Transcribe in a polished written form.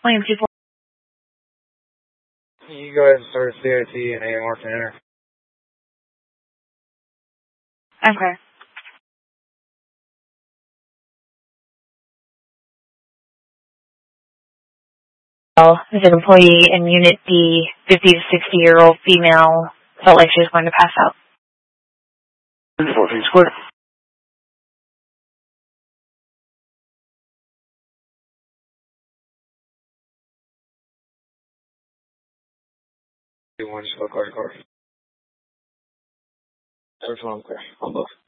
William 24. You go ahead and start a CIT and AMR to enter. Okay. Is an employee in Unit D, 50 to 60-year-old female, felt like she was going to pass out. 24 feet square. One, just car. First one, clear. On both.